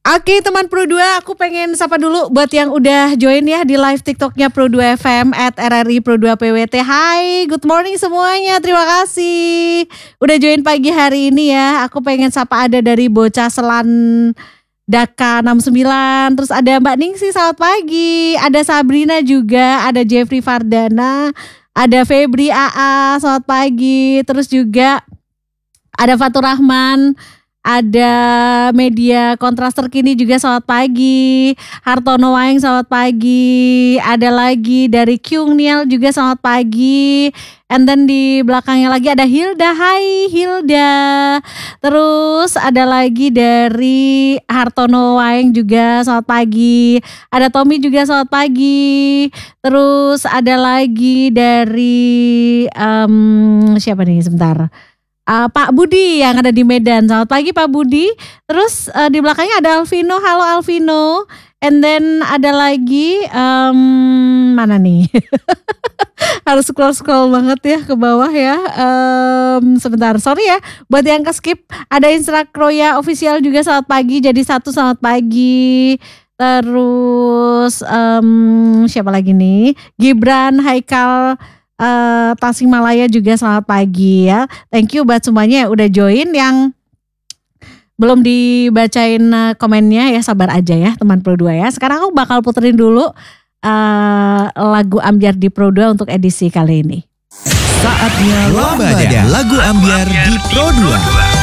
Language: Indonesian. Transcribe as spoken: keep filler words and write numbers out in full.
Oke teman Pro dua, aku pengen sapa dulu buat yang udah join ya di live TikToknya Pro dua F M at R R I Pro dua P W T. Hai, good morning semuanya, terima kasih udah join pagi hari ini ya. Aku pengen sapa ada dari Bocah Selan Daka enam sembilan, terus ada Mbak Ningsi selamat pagi, ada Sabrina juga, ada Jeffrey Fardana, ada Febri A A selamat pagi, terus juga ada Fatur Rahman, ada Media Kontras Terkini juga selamat pagi, Hartono Waeng selamat pagi, ada lagi dari Kyung Niel juga selamat pagi, and then di belakangnya lagi ada Hilda, hai Hilda, terus ada lagi dari Hartono Waeng juga selamat pagi, ada Tommy juga selamat pagi, terus ada lagi dari um, siapa nih sebentar, Uh, Pak Budi yang ada di Medan. Selamat pagi Pak Budi. Terus uh, di belakangnya ada Alvino. Halo Alvino. And then ada lagi um, mana nih? Harus scroll-scroll banget ya ke bawah ya. Um, sebentar, sorry ya. Buat yang ke-skip, ada Instrak Roya Official juga selamat pagi. Jadi satu selamat pagi. Terus um, siapa lagi nih? Gibran, Haikal, Uh, Tasikmalaya juga selamat pagi ya. Thank you buat semuanya yang udah join. Yang belum dibacain uh, komennya ya sabar aja ya teman Pro dua ya. Sekarang aku bakal puterin dulu uh, lagu Ambyar di Pro dua untuk edisi kali ini. Saatnya Lambada lagu Ambyar di Pro dua.